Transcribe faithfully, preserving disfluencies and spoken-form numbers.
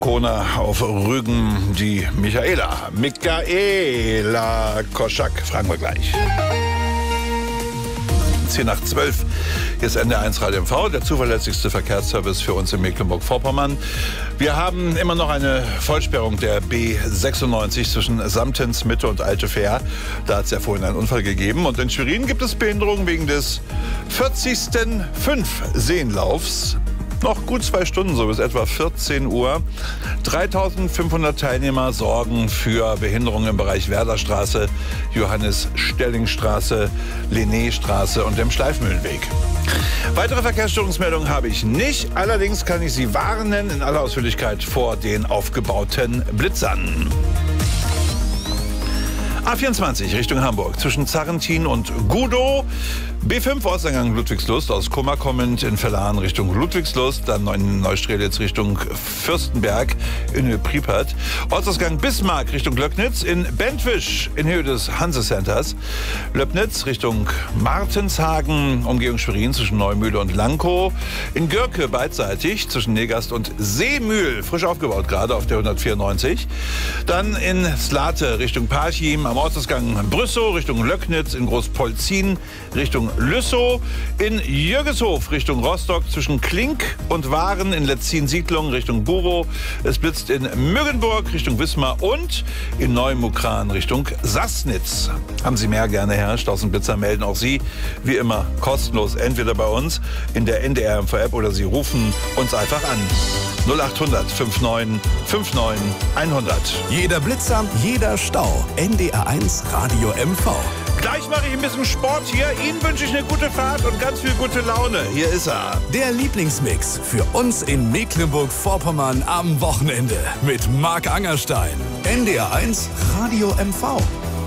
Kona auf Rügen, die Michaela. Michaela Koschak, fragen wir gleich. zehn nach zwölf, hier ist N D R eins Radio M V, der zuverlässigste Verkehrsservice für uns in Mecklenburg-Vorpommern. Wir haben immer noch eine Vollsperrung der B sechsundneunzig zwischen Samtens, Mitte und Alte Fähr. Da hat es ja vorhin einen Unfall gegeben. Und in Schwerin gibt es Behinderungen wegen des vierzigsten Fünf-Seenlaufs. Noch gut zwei Stunden, so bis etwa vierzehn Uhr. dreitausendfünfhundert Teilnehmer sorgen für Behinderungen im Bereich Werderstraße, Johannes-Stelling-Straße, Linné-Straße und dem Schleifmühlenweg. Weitere Verkehrsstörungsmeldungen habe ich nicht. Allerdings kann ich Sie warnen in aller Ausführlichkeit vor den aufgebauten Blitzern. A vierundzwanzig Richtung Hamburg zwischen Zarrentin und Gudow. B fünf Ortseingang Ludwigslust aus Kummer kommend in Verlan Richtung Ludwigslust. Dann in Neustrelitz Richtung Fürstenberg in Priepert. Ortsausgang Bismarck Richtung Löcknitz. In Bentwisch in Höhe des Hanse-Centers. Löbnitz Richtung Martenshagen. Umgehung Schwerin zwischen Neumühle und Lankow. In Görke beidseitig zwischen Negast und Seemühl. Frisch aufgebaut gerade auf der hundertvierundneunzig. Dann in Slate Richtung Parchim. Am Ortsausgang Brüssow Richtung Löcknitz. In Großpolzin Richtung Lüssow, in Jürgeshof Richtung Rostock, zwischen Klink und Waren in Letzin-Siedlung Richtung Burow. Es blitzt in Müggenburg Richtung Wismar und in Neumukran Richtung Sassnitz. Haben Sie mehr, gerne her. Straßenblitzer melden auch Sie, wie immer, kostenlos, entweder bei uns in der N D R M V-App oder Sie rufen uns einfach an. null achthundert neunundfünfzig neunundfünfzig hundert. Jeder Blitzer, jeder Stau. N D R eins Radio M V. Gleich mache ich ein bisschen Sport hier. Ihnen wünsche ich eine gute Fahrt und ganz viel gute Laune. Hier ist er. Der Lieblingsmix für uns in Mecklenburg-Vorpommern am Wochenende mit Marc Angerstein. N D R eins Radio M V.